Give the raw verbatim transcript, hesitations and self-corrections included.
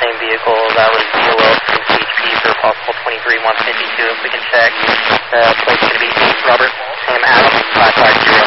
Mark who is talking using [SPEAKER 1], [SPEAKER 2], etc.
[SPEAKER 1] same vehicle. That was D O L from C H P for possible twenty-three one fifty-two. If we can check, the place is going to be eight Robert Sam Adams, five five zero